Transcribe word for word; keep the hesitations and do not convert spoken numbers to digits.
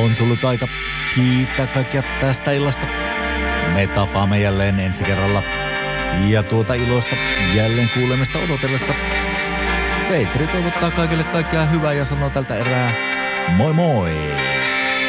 On tullut aika kiittää kaikkia tästä illasta. Me tapaamme jälleen ensi kerralla. Ja tuota iloista jälleen kuulemista odotellessa. Petteri toivottaa kaikille kaikkea hyvää ja sanoo tältä erää moi moi!